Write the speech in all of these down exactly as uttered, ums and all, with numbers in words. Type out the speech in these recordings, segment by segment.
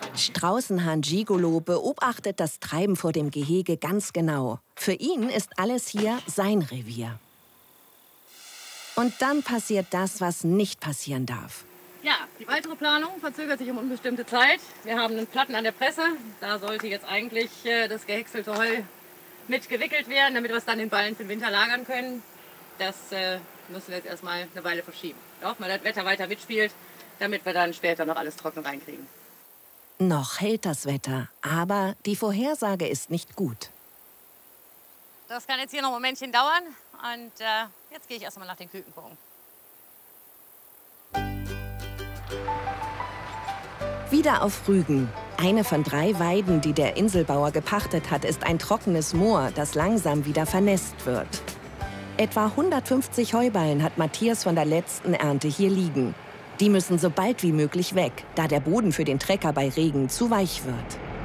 Straußenhahn Gigolo beobachtet das Treiben vor dem Gehege ganz genau. Für ihn ist alles hier sein Revier. Und dann passiert das, was nicht passieren darf. Ja, die weitere Planung verzögert sich um unbestimmte Zeit. Wir haben einen Platten an der Presse. Da sollte jetzt eigentlich äh, das gehäckselte Heu mitgewickelt werden, damit wir es dann in Ballen für den Winter lagern können. Das äh, müssen wir jetzt erstmal eine Weile verschieben. Auch mal das Wetter weiter mitspielt, damit wir dann später noch alles trocken reinkriegen. Noch hält das Wetter, aber die Vorhersage ist nicht gut. Das kann jetzt hier noch ein Momentchen dauern. Und äh, jetzt gehe ich erstmal nach den Küken gucken. Wieder auf Rügen. Eine von drei Weiden, die der Inselbauer gepachtet hat, ist ein trockenes Moor, das langsam wieder vernässt wird. Etwa hundertfünfzig Heuballen hat Matthias von der letzten Ernte hier liegen. Die müssen so bald wie möglich weg, da der Boden für den Trecker bei Regen zu weich wird.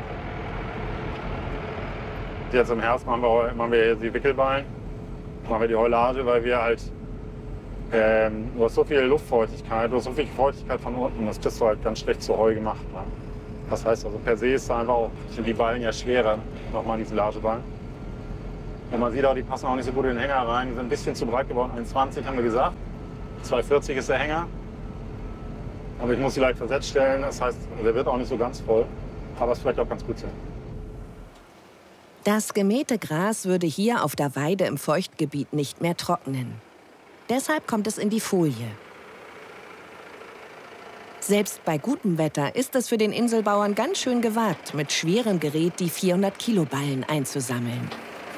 Jetzt im Herbst machen wir, machen wir die Wickelballen, machen wir die Heulage, weil wir halt, ähm, du hast so viel Luftfeuchtigkeit, du hast so viel Feuchtigkeit von unten, das kriegst du halt ganz schlecht zu Heu gemacht. Ne? Das heißt also per se ist einfach auch, sind die Ballen ja schwerer, nochmal diese Lageballen. Und man sieht auch, die passen auch nicht so gut in den Hänger rein, die sind ein bisschen zu breit geworden, eins zwanzig haben wir gesagt, zwei vierzig ist der Hänger. Aber ich muss sie leicht versetzt stellen, das heißt, der wird auch nicht so ganz voll, aber es ist vielleicht auch ganz gut so. Das gemähte Gras würde hier auf der Weide im Feuchtgebiet nicht mehr trocknen. Deshalb kommt es in die Folie. Selbst bei gutem Wetter ist es für den Inselbauern ganz schön gewagt, mit schwerem Gerät die vierhundert Kilo Ballen einzusammeln.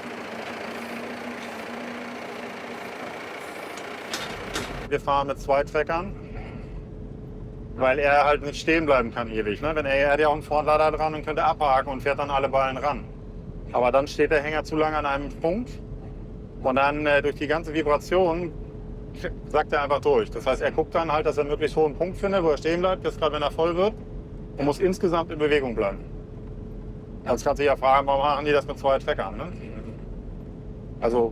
Wir fahren mit zwei Treckern, weil er halt nicht stehen bleiben kann ewig. Ne? Wenn er, er hat ja auch einen Vorlader dran und könnte abhaken und fährt dann alle Ballen ran. Aber dann steht der Hänger zu lange an einem Punkt und dann äh, durch die ganze Vibration sackt er einfach durch. Das heißt, er guckt dann halt, dass er einen möglichst hohen Punkt findet, wo er stehen bleibt, bis gerade wenn er voll wird, und muss insgesamt in Bewegung bleiben. Jetzt kannst du dich ja fragen, warum machen die das mit zwei Treckern? Ne? Also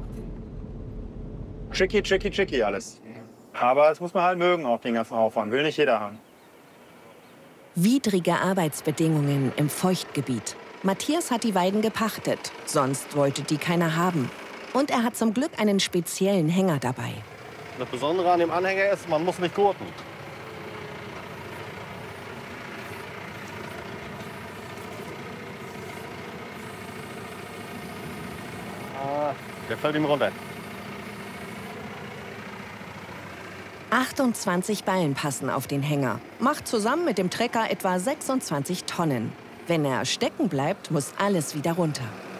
tricky, tricky, tricky alles. Aber das muss man halt mögen, auch den ganzen Aufwand. Will nicht jeder haben. Widrige Arbeitsbedingungen im Feuchtgebiet. Matthias hat die Weiden gepachtet, sonst wollte die keiner haben. Und er hat zum Glück einen speziellen Hänger dabei. Das Besondere an dem Anhänger ist, man muss nicht gurten. Ah, der fällt ihm runter. achtundzwanzig Ballen passen auf den Hänger. Macht zusammen mit dem Trecker etwa sechsundzwanzig Tonnen. Wenn er stecken bleibt, muss alles wieder runter.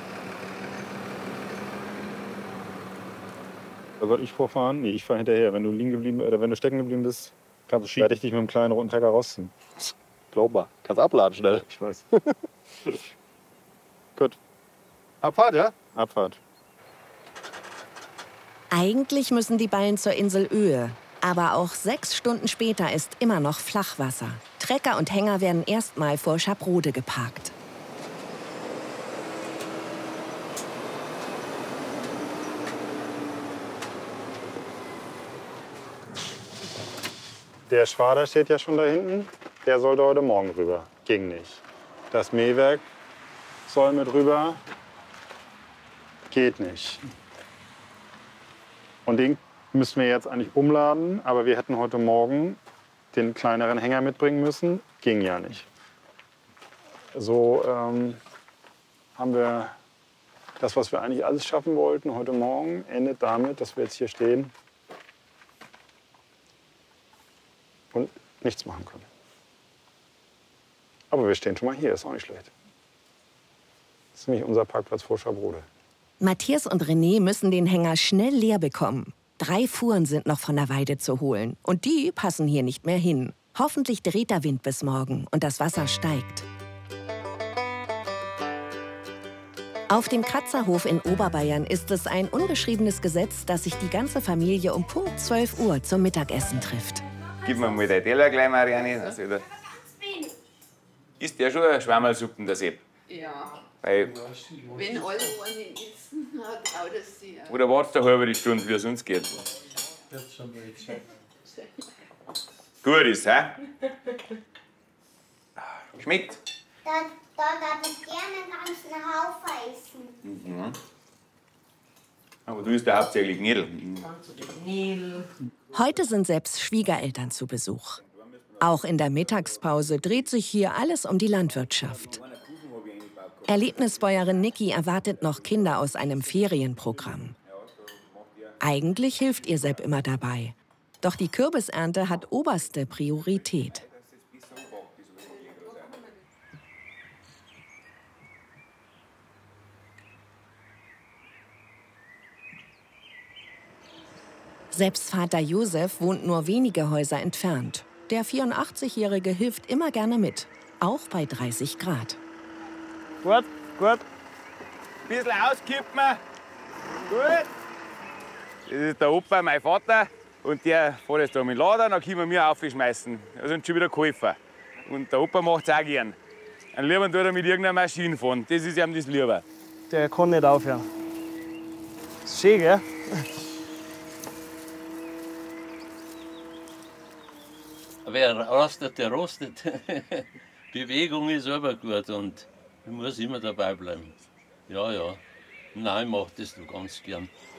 Soll ich vorfahren? Nee, ich fahre hinterher. Wenn du liegen geblieben oder wenn du stecken geblieben bist, kannst du schieben. Werde ich dich mit einem kleinen roten Trecker rausziehen. Glaub mal, kannst abladen schnell. Ich weiß. Gut. Abfahrt, ja? Abfahrt. Eigentlich müssen die Ballen zur Insel Oehe. Aber auch sechs Stunden später ist immer noch Flachwasser. Trecker und Hänger werden erstmal vor Schaprode geparkt. Der Schwader steht ja schon da hinten. Der sollte heute Morgen rüber. Ging nicht. Das Mähwerk soll mit rüber. Geht nicht. Und den müssen wir jetzt eigentlich umladen, aber wir hätten heute Morgen den kleineren Hänger mitbringen müssen. Ging ja nicht. So ähm, haben wir das, was wir eigentlich alles schaffen wollten heute Morgen, endet damit, dass wir jetzt hier stehen und nichts machen können. Aber wir stehen schon mal hier, ist auch nicht schlecht. Das ist nämlich unser Parkplatz vor Schaprode. Matthias und René müssen den Hänger schnell leer bekommen. Drei Fuhren sind noch von der Weide zu holen. Und die passen hier nicht mehr hin. Hoffentlich dreht der Wind bis morgen und das Wasser steigt. Auf dem Kratzerhof in Oberbayern ist es ein ungeschriebenes Gesetz, dass sich die ganze Familie um Punkt zwölf Uhr zum Mittagessen trifft. Gib mir mal den Teller gleich mal rein. Also, ist der schon ein Schwammerlsuppen, der Sepp? Ja. Weil, wenn alle eine essen, auch das sie. oder wartest du eine halbe Stunde, wie es uns geht? Gut ist, hä? Schmeckt? Da, da darf ich gerne einen ganzen Haufen essen. Mhm. Aber du isst ja hauptsächlich Knödel. Heute sind selbst Schwiegereltern zu Besuch. Auch in der Mittagspause dreht sich hier alles um die Landwirtschaft. Erlebnisbäuerin Niki erwartet noch Kinder aus einem Ferienprogramm. Eigentlich hilft ihr Sepp immer dabei. Doch die Kürbisernte hat oberste Priorität. Selbst Vater Josef wohnt nur wenige Häuser entfernt. Der vierundachtzigjährige hilft immer gerne mit, auch bei dreißig Grad. Gut, gut. Bisschen auskippen. Gut. Das ist der Opa, mein Vater. Und der fährt jetzt da mit dem Lader, dann können wir mir aufschmeißen. Da sind schon wieder geholfen. Und der Opa macht es auch gern. Am liebsten tut er mit irgendeiner Maschine fahren. Das ist ihm das lieber. Der kann nicht aufhören. Ist schön, gell? Wer rastet, der rostet. Bewegung ist aber gut und ich muss immer dabei bleiben. Ja, ja. Nein, ich mache das ganz gern.